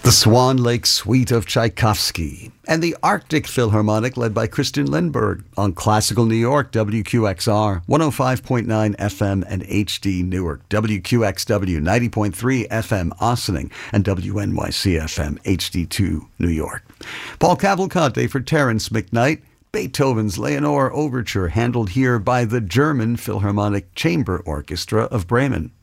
The Swan Lake Suite of Tchaikovsky, and the Arctic Philharmonic led by Christian Lindberg on Classical New York, WQXR, 105.9 FM and HD Newark, WQXW, 90.3 FM Ossining, and WNYC FM, HD2 New York. Paul Cavalcante for Terence McKnight. Beethoven's Leonore Overture, handled here by the German Philharmonic Chamber Orchestra of Bremen.